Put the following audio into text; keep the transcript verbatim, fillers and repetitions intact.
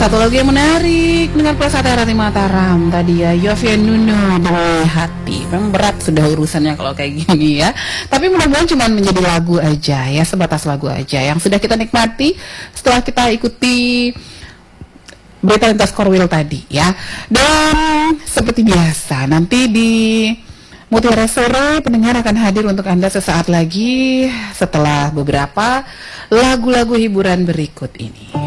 Satu lagu yang menarik dengan Prasetya Rati Mataram tadi ya, Yovie Nuno Demi Hati. Memang berat sudah urusannya kalau kayak gini ya. Tapi mudah-mudahan cuma menjadi lagu aja ya, sebatas lagu aja yang sudah kita nikmati setelah kita ikuti berita lintas Korwil tadi ya. Dan seperti biasa nanti di Mutiara Sore pendengar akan hadir untuk Anda sesaat lagi setelah beberapa lagu-lagu hiburan berikut ini.